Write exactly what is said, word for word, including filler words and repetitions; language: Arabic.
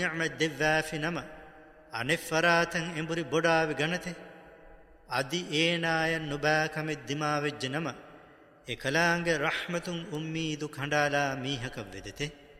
نعم الدفاف نما أنفراتن إمبري بودا بغنته أدي إينايا نباكم الدماء الجنما إكلانج رحمة أمي دو خندالا ميهك بدته